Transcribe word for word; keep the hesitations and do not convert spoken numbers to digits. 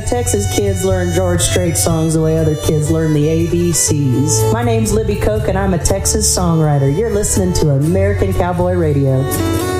Texas kids learn George Strait songs the way other kids learn the A B Cs. My name's Libby Koch, and I'm a Texas songwriter. You're listening to American Cowboy Radio.